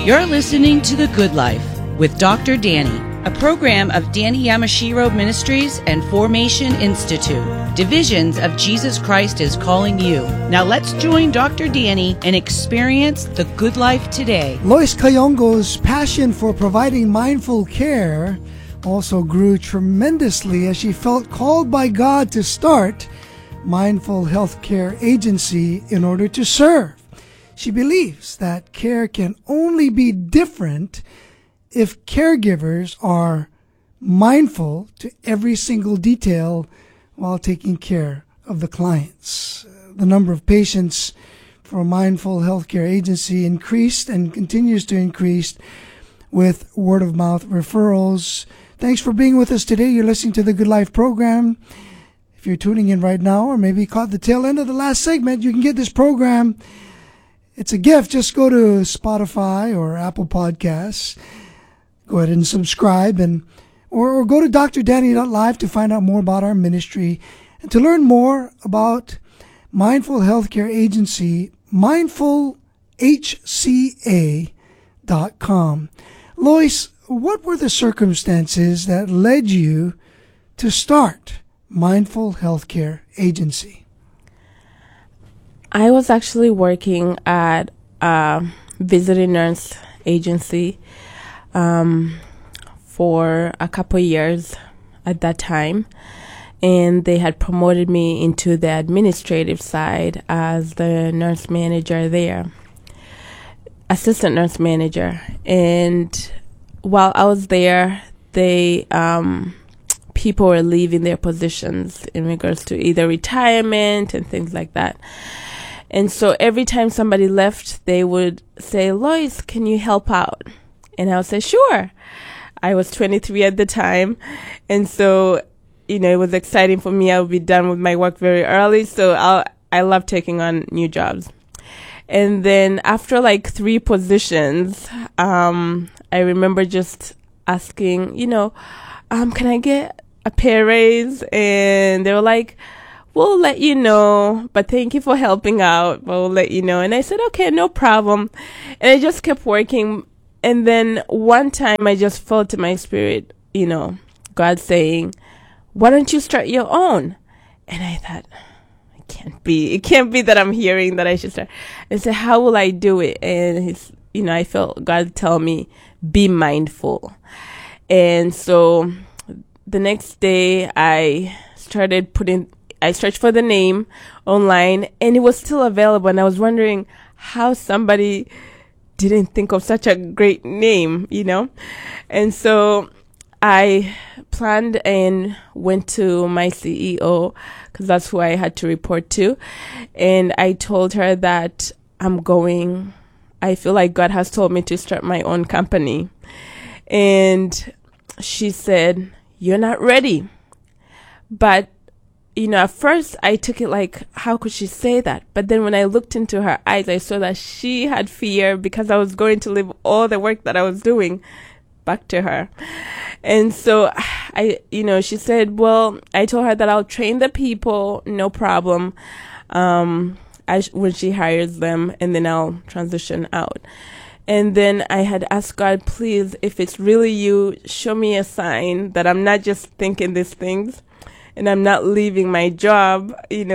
You're listening to The Good Life with Dr. Danny, a program of Danny Yamashiro Ministries and Formation Institute. Divisions of Jesus Christ is calling you. Now let's join Dr. Danny and experience the good life today. Lois Kayongo's passion for providing mindful care also grew tremendously as she felt called by God to start Mindful Healthcare Agency in order to serve. She believes that care can only be different if caregivers are mindful to every single detail while taking care of the clients. The number of patients for Mindful Healthcare Agency increased and continues to increase with word-of-mouth referrals. Thanks for being with us today. You're listening to the Good Life program. If you're tuning in right now or maybe caught the tail end of the last segment, you can get this program. It's a gift. Just go to Spotify or Apple Podcasts. Go ahead and subscribe or go to drdanny.live to find out more about our ministry and to learn more about Mindful Healthcare Agency, mindfulhca.com. Lois, what were the circumstances that led you to start Mindful Healthcare Agency? I was actually working at a visiting nurse agency for a couple years at that time, and they had promoted me into the administrative side as the nurse manager there, assistant nurse manager. And while I was there, they people were leaving their positions in regards to either retirement and things like that. And so every time somebody left, they would say, "Lois, can you help out?" And I would say, "Sure." I was 23 at the time. And so, it was exciting for me. I would be done with my work very early. So I love taking on new jobs. And then after like 3 positions, I remember just asking, can I get a pay raise? And they were like, "We'll let you know, but thank you for helping out. We'll let you know." And I said, "Okay, no problem." And I just kept working. And then one time I just felt in my spirit, God saying, "Why don't you start your own?" And I thought, it can't be that I'm hearing that I should start. I said, "How will I do it?" And I felt God tell me, "Be mindful." And so the next day I searched for the name online, and it was still available. And I was wondering how somebody didn't think of such a great name, And so I planned and went to my CEO, because that's who I had to report to. And I told her that I feel like God has told me to start my own company. And she said, "You're not ready." But at first I took it like, how could she say that? But then when I looked into her eyes, I saw that she had fear because I was going to leave all the work that I was doing back to her. And so she said, well, I told her that I'll train the people, no problem, when she hires them, and then I'll transition out. And then I had asked God, please, if it's really you, show me a sign that I'm not just thinking these things and I'm not leaving my job,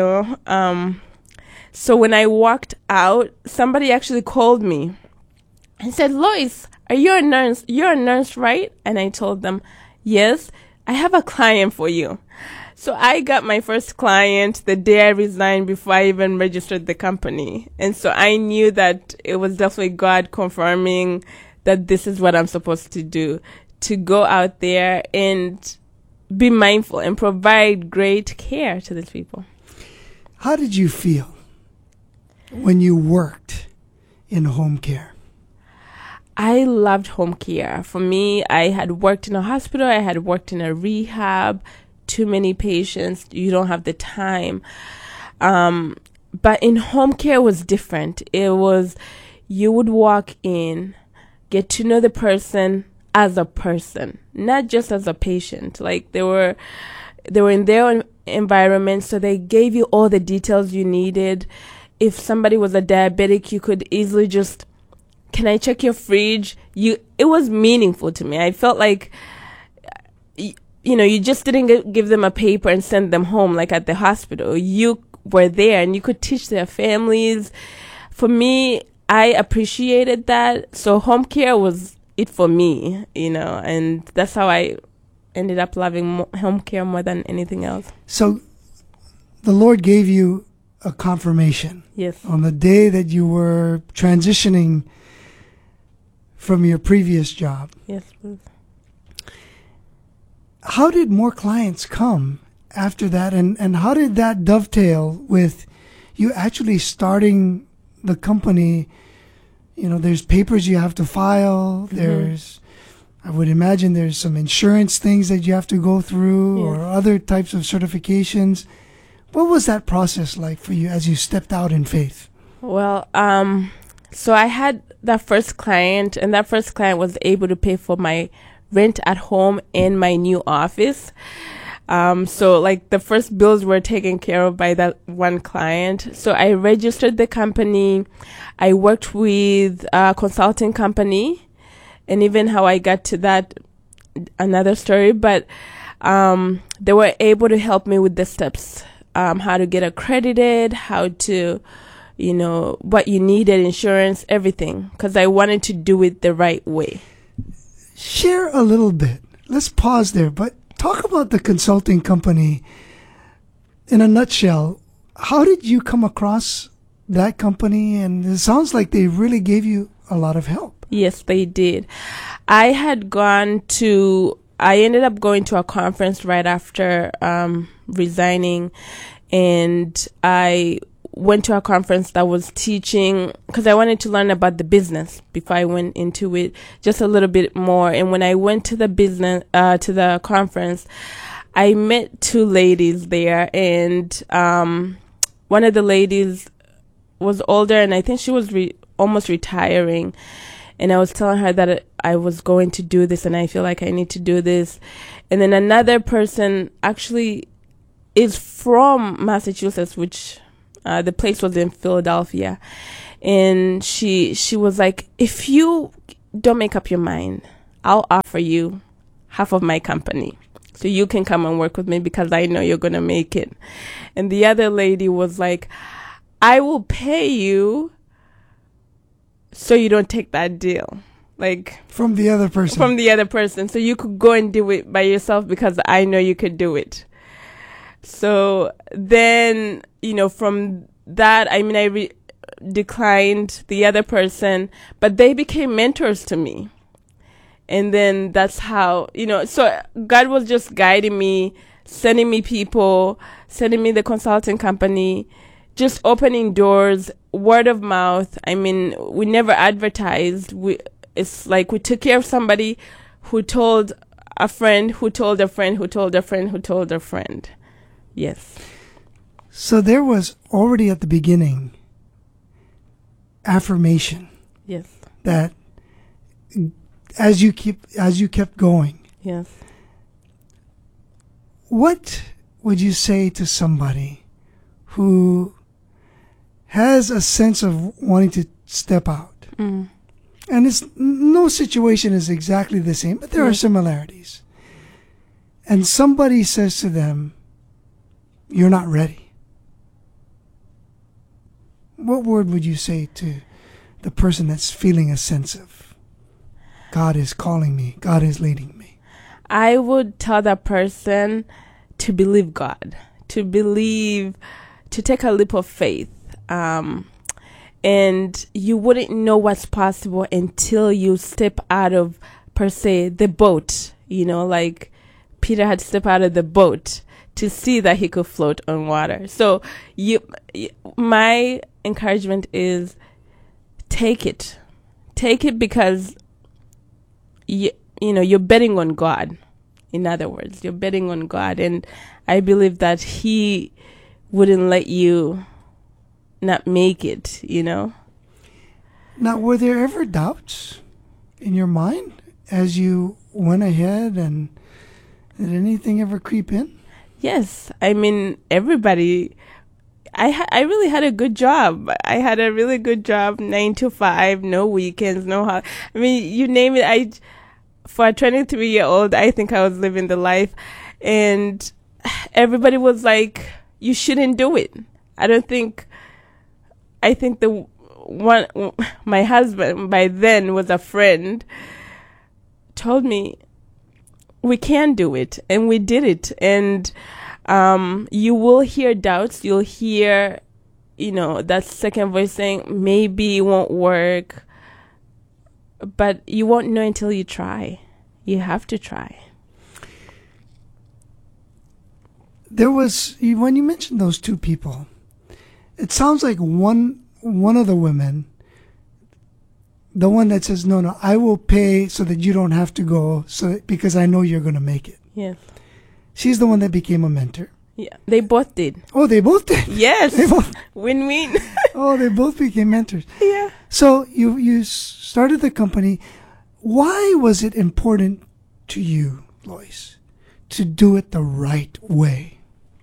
So when I walked out, somebody actually called me and said, "Lois, are you a nurse? You're a nurse, right?" And I told them, "Yes, I have a client for you." So I got my first client the day I resigned, before I even registered the company. And so I knew that it was definitely God confirming that this is what I'm supposed to do, to go out there and be mindful and provide great care to these people. How did you feel when you worked in home care? I loved home care. For me, I had worked in a hospital. I had worked in a rehab. Too many patients. You don't have the time. But in home care was different. It was, you would walk in, get to know the person as a person, not just as a patient. Like they were in their environment, so they gave you all the details you needed. If somebody was a diabetic, you could easily just can I check your fridge? It was meaningful to me. I felt like, you just didn't give them a paper and send them home like at the hospital. You were there and you could teach their families. For me, I appreciated that. So home care was it for me, and that's how I ended up loving home care more than anything else. So the Lord gave you a confirmation. Yes. On the day that you were transitioning from your previous job. Yes, please. How did more clients come after that? And how did that dovetail with you actually starting the company? There's papers you have to file. Mm-hmm. I would imagine there's some insurance things that you have to go through, or other types of certifications. What was that process like for you as you stepped out in faith? Well, so I had that first client, and that first client was able to pay for my rent at home and my new office. So like the first bills were taken care of by that one client. So I registered the company. I worked with a consulting company, and even how I got to that, another story. But they were able to help me with the steps, how to get accredited, how to, what you needed, insurance, everything, because I wanted to do it the right way. Share a little bit. Let's pause there, but talk about the consulting company in a nutshell. How did you come across that company? And it sounds like they really gave you a lot of help. Yes, they did. I ended up going to a conference right after resigning, and I went to a conference that was teaching, because I wanted to learn about the business before I went into it just a little bit more. And when I went to the conference, I met two ladies there, and one of the ladies was older, and I think she was almost retiring. And I was telling her that I was going to do this, and I feel like I need to do this. And then another person actually is from Massachusetts, which the place was in Philadelphia. And she was like, if you don't make up your mind, I'll offer you half of my company, so you can come and work with me, because I know you're going to make it. And the other lady was like, I will pay you so you don't take that deal. Like, from the other person. So you could go and do it by yourself, because I know you could do it. So then, from that, I declined the other person, but they became mentors to me. And then that's how, so God was just guiding me, sending me people, sending me the consulting company, just opening doors, word of mouth. We never advertised. It's like we took care of somebody who told a friend, who told a friend, who told a friend, who told a friend. Yes. So there was already at the beginning affirmation. Yes. That as you kept going. Yes. What would you say to somebody who has a sense of wanting to step out? Mm. And no situation is exactly the same, but there are similarities. And somebody says to them, you're not ready. What word would you say to the person that's feeling a sense of, God is calling me, God is leading me? I would tell that person to believe God, to take a leap of faith. And you wouldn't know what's possible until you step out of, per se, the boat. Like Peter had to step out of the boat to see that he could float on water. So my encouragement is take it, because you're betting on God. In other words, you're betting on God, and I believe that He wouldn't let you not make it. Now, were there ever doubts in your mind as you went ahead, and did anything ever creep in? Yes. Everybody, I really had a good job. I had a really good job, 9 to 5, no weekends, I mean, you name it. For a 23-year-old, I think I was living the life. And everybody was like, you shouldn't do it. I think my husband by then was a friend, told me we can do it, and we did it. And you will hear doubts. You'll hear, that second voice saying maybe it won't work, but you won't know until you try. You have to try. There was, when you mentioned those two people, it sounds like one of the women, the one that says, no, I will pay so that you don't have to go, because I know you're going to make it. Yes. She's the one that became a mentor. Yeah, they both did. Oh, they both did? Yes. They both. Win-win. Oh, they both became mentors. Yeah. So you started the company. Why was it important to you, Lois, to do it the right way?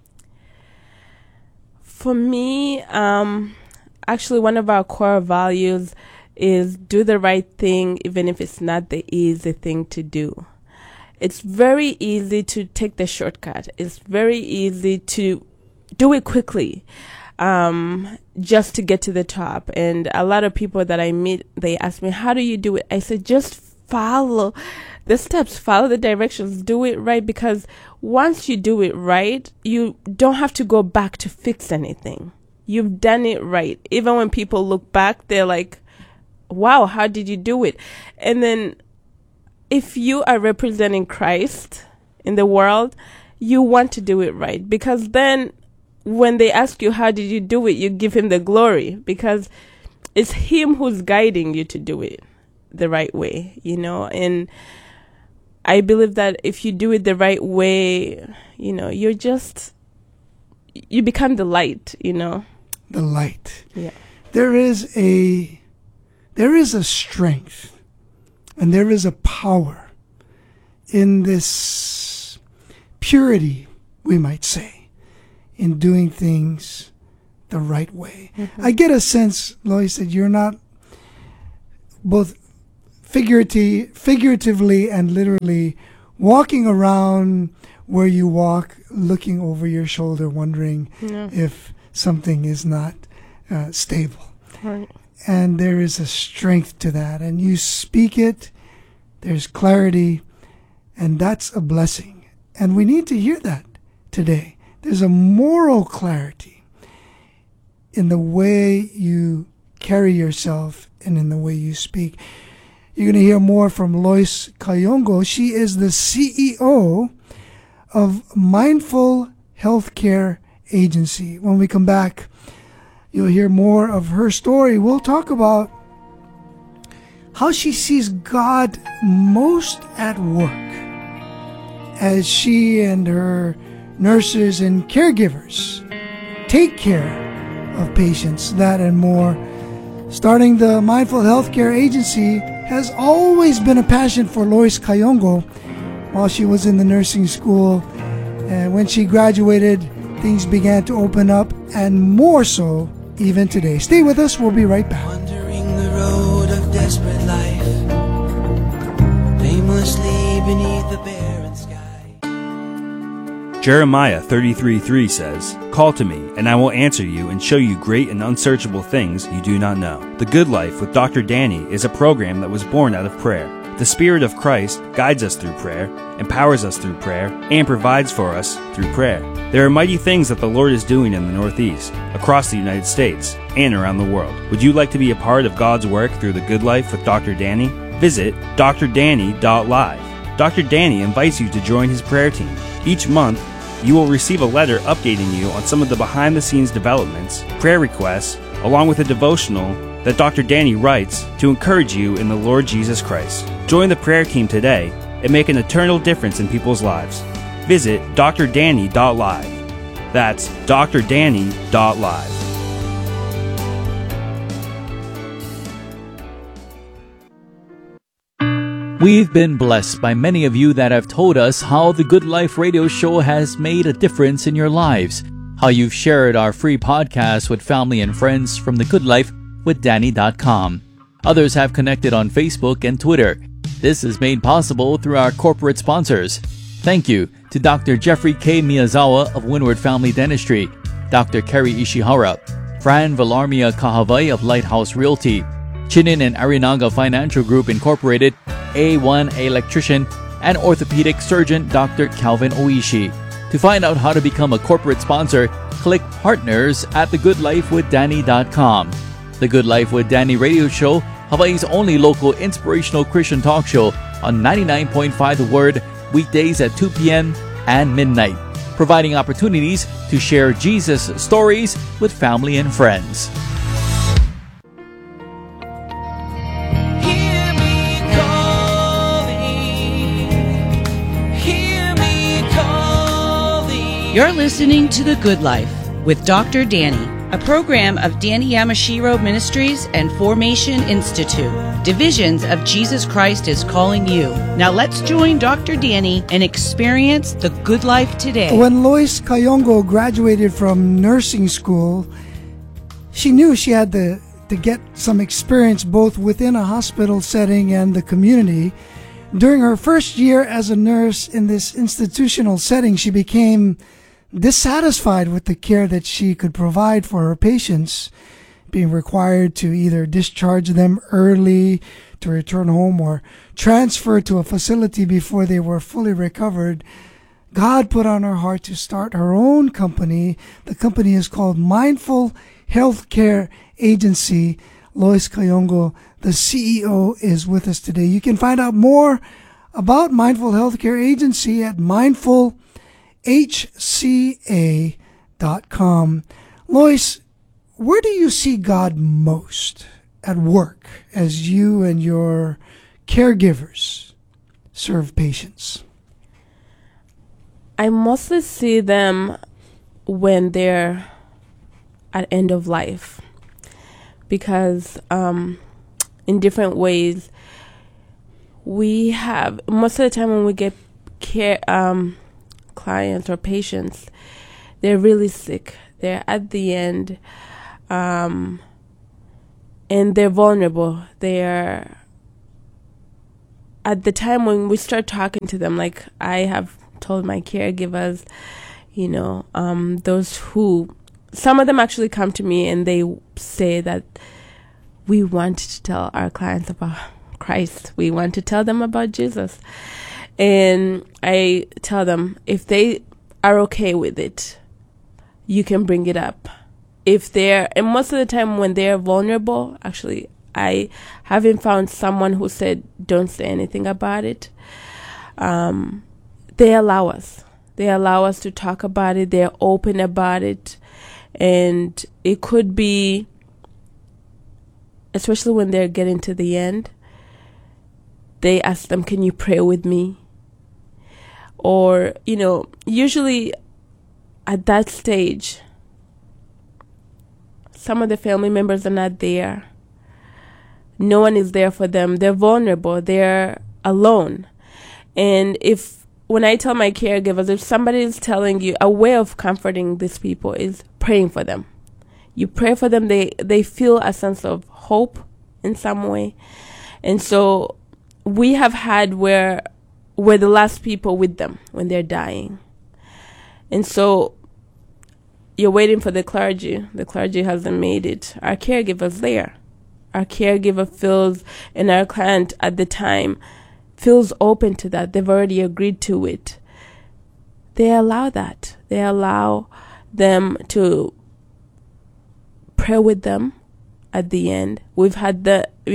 For me, actually one of our core values is do the right thing, even if it's not the easy thing to do. It's very easy to take the shortcut. It's very easy to do it quickly, just to get to the top. And a lot of people that I meet, they ask me, how do you do it? I said, just follow the steps, follow the directions, do it right. Because once you do it right, you don't have to go back to fix anything. You've done it right. Even when people look back, they're like, wow, how did you do it? And then if you are representing Christ in the world, you want to do it right. Because then when they ask you, how did you do it? You give him the glory, because it's him who's guiding you to do it the right way, And I believe that if you do it the right way, you become the light, The light. Yeah. There is a strength and there is a power in this purity, we might say, in doing things the right way. Mm-hmm. I get a sense, Lois, that you're not both figuratively and literally walking around where you walk, looking over your shoulder, wondering if something is not stable. Right. And there is a strength to that. And you speak it, there's clarity, and that's a blessing. And we need to hear that today. There's a moral clarity in the way you carry yourself and in the way you speak. You're going to hear more from Lois Kayongo. She is the CEO of Mindful Healthcare Agency. When we come back, you'll hear more of her story. We'll talk about how she sees God most at work as she and her nurses and caregivers take care of patients. That and more. Starting the Mindful Healthcare Agency has always been a passion for Lois Kayongo while she was in the nursing school. And when she graduated, things began to open up, and more so even today. Stay with us. We'll be right back. Wandering the road of desperate life, aimlessly beneath the barren sky. Jeremiah 33:3 says, "Call to me, and I will answer you and show you great and unsearchable things you do not know." The Good Life with Dr. Danny is a program that was born out of prayer. The Spirit of Christ guides us through prayer, empowers us through prayer, and provides for us through prayer. There are mighty things that the Lord is doing in the Northeast, across the United States, and around the world. Would you like to be a part of God's work through the Good Life with Dr. Danny? Visit drdanny.live. Dr. Danny invites you to join his prayer team. Each month, you will receive a letter updating you on some of the behind-the-scenes developments, prayer requests, along with a devotional that Dr. Danny writes to encourage you in the Lord Jesus Christ. Join the prayer team today and make an eternal difference in people's lives. Visit drdanny.live. That's drdanny.live. We've been blessed by many of you that have told us how the Good Life radio show has made a difference in your lives, how you've shared our free podcast with family and friends from thegoodlifewithdanny.com. Others have connected on Facebook and Twitter. This is made possible through our corporate sponsors. Thank you to Dr. Jeffrey K. Miyazawa of Windward Family Dentistry, Dr. Kerry Ishihara, Fran Villarmia Kahavai of Lighthouse Realty, Chinin and Arinaga Financial Group Incorporated, A1 Electrician, and orthopedic surgeon Dr. Calvin Oishi. To find out how to become a corporate sponsor, click Partners at thegoodlifewithdanny.com. The Good Life with Danny radio show, Hawaii's only local inspirational Christian talk show on 99.5 The Word, weekdays at 2 p.m. and midnight, providing opportunities to share Jesus stories with family and friends. You're listening to The Good Life with Dr. Danny, a program of Danny Yamashiro Ministries and Formation Institute. Divisions of Jesus Christ is calling you. Now let's join Dr. Danny and experience the good life today. When Lois Kayongo graduated from nursing school, she knew she had to get some experience both within a hospital setting and the community. During her first year as a nurse in this institutional setting, she became dissatisfied with the care that she could provide for her patients, being required to either discharge them early to return home or transfer to a facility before they were fully recovered. God put on her heart to start her own company. The company is called Mindful Healthcare Agency. Lois Kayongo, the CEO, is with us today. You can find out more about Mindful Healthcare Agency at mindfulhca.com. Lois, where do you see God most at work as you and your caregivers serve patients? I mostly see them when they're at end of life, because in different ways we have, most of the time when we get care clients or patients, they're really sick, they're at the end, and they're vulnerable. They're at the time when we start talking to them, like I have told my caregivers, those who, some of them actually come to me and they say that we want to tell our clients about Christ. We want to tell them about Jesus. And I tell them, if they are okay with it, you can bring it up. And most of the time when they're vulnerable, actually, I haven't found someone who said, don't say anything about it. They allow us. They allow us to talk about it. They're open about it. And it could be, especially when they're getting to the end, they ask them, can you pray with me? Or, usually at that stage, some of the family members are not there. No one is there for them. They're vulnerable. They're alone. And when I tell my caregivers, if somebody is telling you, a way of comforting these people is praying for them. You pray for them, they feel a sense of hope in some way. And so we have had where we're the last people with them when they're dying. And so you're waiting for the clergy. The clergy hasn't made it. Our caregiver's there. Our caregiver feels, and our client at the time feels open to that. They've already agreed to it. They allow that. They allow them to pray with them at the end. We've had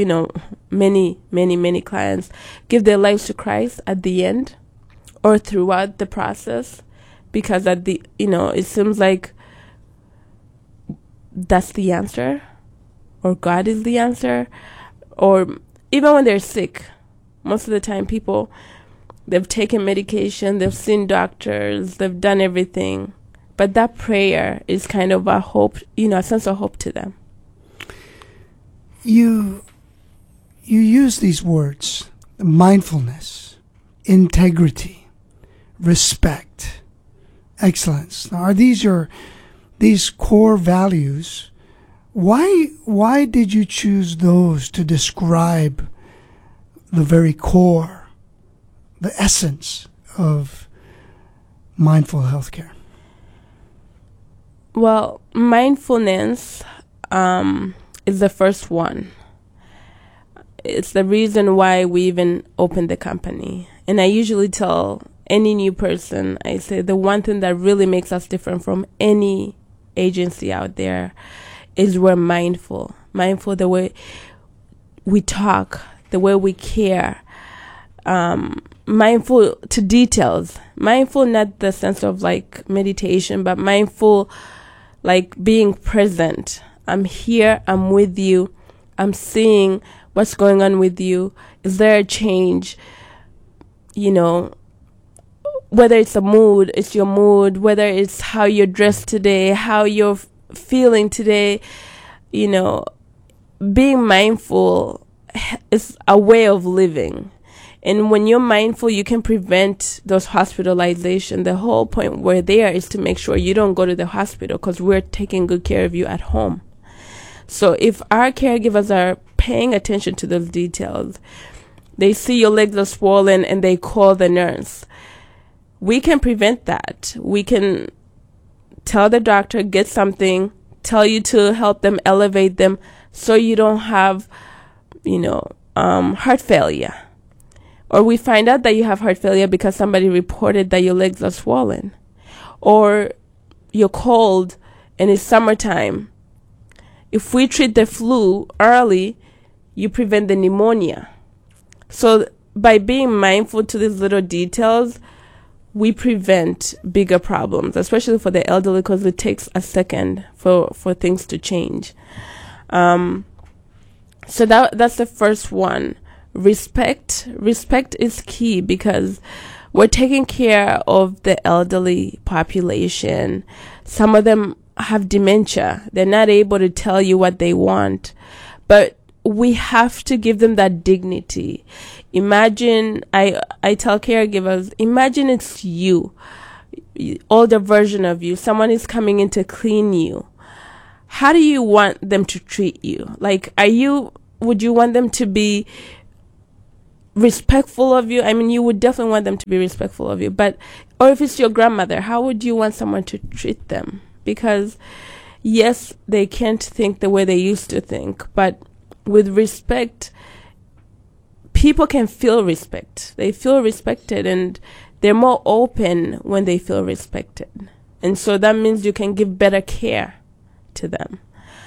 many clients give their lives to Christ at the end or throughout the process, because it seems like that's the answer, or God is the answer. Or even when they're sick, most of the time people, they've taken medication, they've seen doctors, they've done everything, but that prayer is kind of a hope, a sense of hope to them. You use these words: mindfulness, integrity, respect, excellence. Now, are these your these core values, why did you choose those to describe the very core, the essence of mindful healthcare? Well, mindfulness is the first one. It's the reason why we even opened the company. And I usually tell any new person, I say the one thing that really makes us different from any agency out there is we're mindful. Mindful the way we talk, the way we care. Mindful to details. Mindful not the sense of like meditation, but mindful like being present. I'm here, I'm with you, I'm seeing what's going on with you. Is there a change? You know, whether it's a mood, it's your mood, whether it's how you're dressed today, how you're feeling today, you know, being mindful is a way of living. And when you're mindful, you can prevent those hospitalizations. The whole point we're there is to make sure you don't go to the hospital because we're taking good care of you at home. So if our caregivers are paying attention to those details, they see your legs are swollen and they call the nurse, we can prevent that. We can tell the doctor, get something, tell you to help them elevate them so you don't have, you know, heart failure. Or we find out that you have heart failure because somebody reported that your legs are swollen. Or you're cold and it's summertime. If we treat the flu early, you prevent the pneumonia. So by being mindful to these little details, we prevent bigger problems, especially for the elderly, because it takes a second for things to change. So that's the first one. Respect is key because we're taking care of the elderly population. Some of them have dementia. They're not able to tell you what they want, but we have to give them that dignity. Imagine, I tell caregivers, imagine it's you, older version of you. Someone is coming in to clean you. How do you want them to treat you? Like, would you want them to be respectful of you? I mean, you would definitely want them to be respectful of you, or if it's your grandmother, how would you want someone to treat them? Because yes, they can't think the way they used to think, but with respect, people can feel respect. They feel respected and they're more open when they feel respected. And so that means you can give better care to them.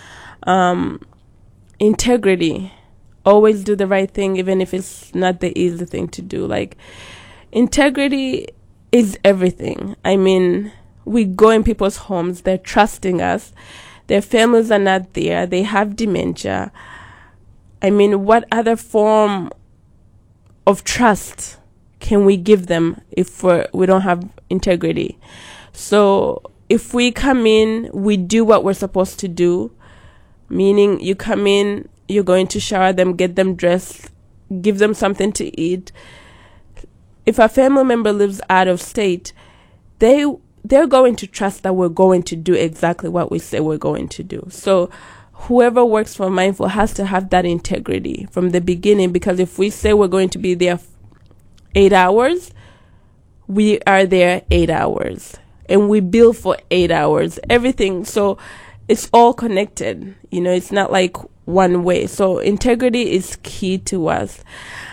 Integrity. Always do the right thing, even if it's not the easy thing to do. Like, integrity is everything. I mean, we go in people's homes, they're trusting us, their families are not there, they have dementia. I mean, what other form of trust can we give them if we don't have integrity? So if we come in, we do what we're supposed to do, meaning you come in, you're going to shower them, get them dressed, give them something to eat. If a family member lives out of state, they're going to trust that we're going to do exactly what we say we're going to do. So whoever works for Mindful has to have that integrity from the beginning, because if we say we're going to be there 8 hours, we are there 8 hours. And we bill for 8 hours, everything. So it's all connected. You know, it's not like one way. So integrity is key to us.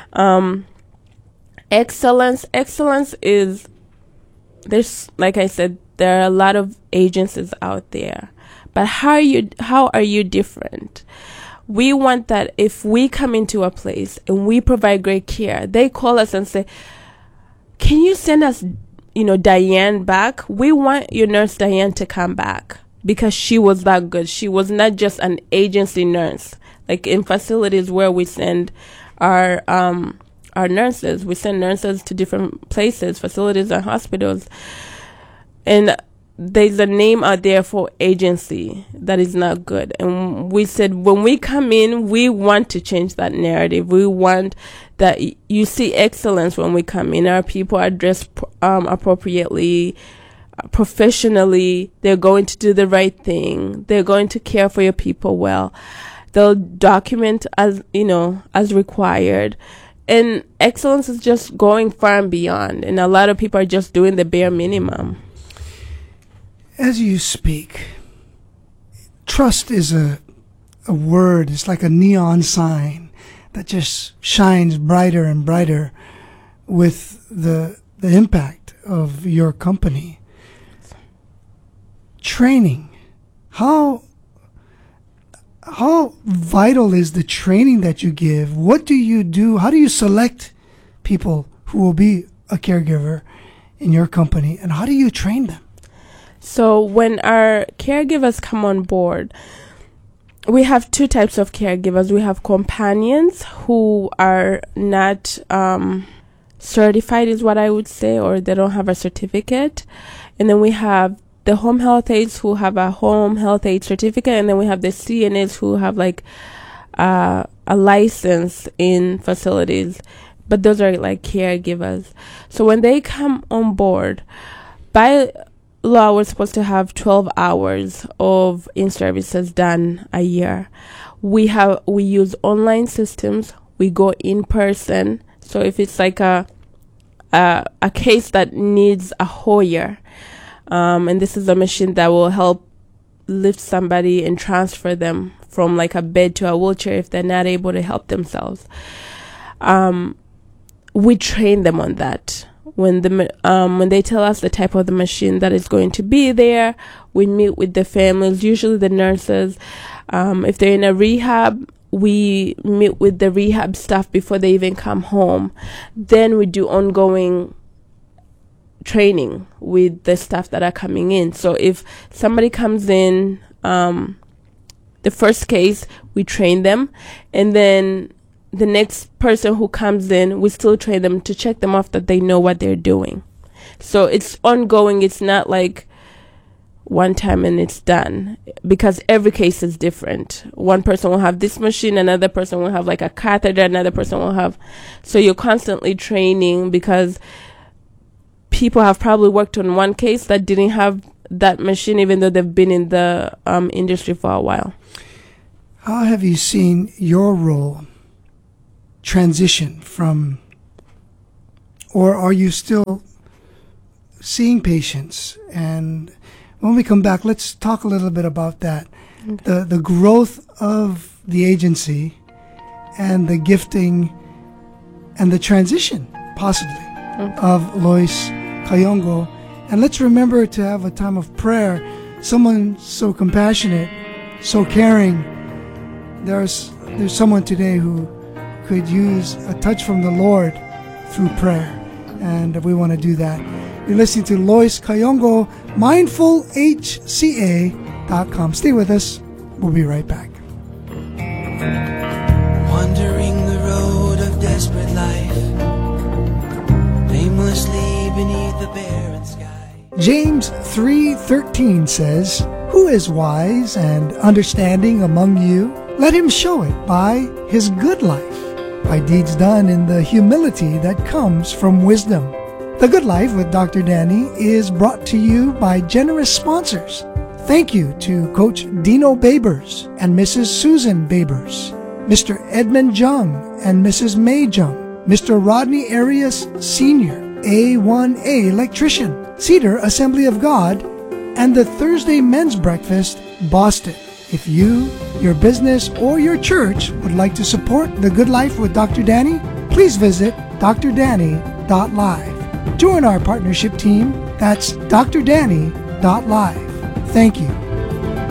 Excellence is, there's, like I said, there are a lot of agencies out there. But how are you different? We want that if we come into a place and we provide great care, they call us and say, can you send us, Diane back? We want your nurse Diane to come back because she was that good. She was not just an agency nurse. Like in facilities where we send our nurses, we send nurses to different places, facilities and hospitals. And there's a name out there for agency that is not good. And we said, when we come in, we want to change that narrative. We want that you see excellence when we come in. Our people are dressed appropriately. professionally. They're going to do the right thing. They're going to care for your people well. They'll document as required. And excellence is just going far and beyond. And a lot of people are just doing the bare minimum. As you speak, trust is a word. It's like a neon sign that just shines brighter and brighter with the impact of your company. Training. How vital is the training that you give? What do you do? How do you select people who will be a caregiver in your company? And how do you train them? So when our caregivers come on board, we have two types of caregivers. We have companions who are not certified, is what I would say, or they don't have a certificate. And then we have the home health aides who have a home health aide certificate, and then we have the CNAs who have like a license in facilities, but those are like caregivers. So when they come on board, by law, we're supposed to have 12 hours of in-services done a year. We use online systems. We go in person. So if it's like a case that needs a Hoyer, and this is a machine that will help lift somebody and transfer them from like a bed to a wheelchair if they're not able to help themselves. We train them on that. When they tell us the type of the machine that is going to be there, we meet with the families, usually the nurses. If they're in a rehab, we meet with the rehab staff before they even come home. Then we do ongoing training with the staff that are coming in. So if somebody comes in, the first case, we train them, and then the next person who comes in, we still train them to check them off that they know what they're doing. So it's ongoing. It's not like one time and it's done, because every case is different. One person will have this machine, another person will have like a catheter, another person will have. So you're constantly training, because people have probably worked on one case that didn't have that machine, even though they've been in the industry for a while. How have you seen your role transition from, or are you still seeing patients? And when we come back, let's talk a little bit about that. Okay. The growth of the agency and the gifting and the transition, possibly, of Lois Kayongo. And let's remember to have a time of prayer. Someone so compassionate, so caring. There's someone today who could use a touch from the Lord through prayer, and we want to do that. You're listening to Lois Kayongo, mindfulhca.com. Stay with us. We'll be right back. Wandering the road of desperate life, aimlessly beneath the barren sky. James 3:13 says, "Who is wise and understanding among you? Let him show it by his good life, by deeds done in the humility that comes from wisdom." The Good Life with Dr. Danny is brought to you by generous sponsors. Thank you to Coach Dino Babers and Mrs. Susan Babers, Mr. Edmund Jung and Mrs. May Jung, Mr. Rodney Arias Sr., A1A Electrician, Cedar Assembly of God, and the Thursday Men's Breakfast, Boston. If you, your business, or your church would like to support The Good Life with Dr. Danny, please visit drdanny.live. Join our partnership team. That's drdanny.live. Thank you.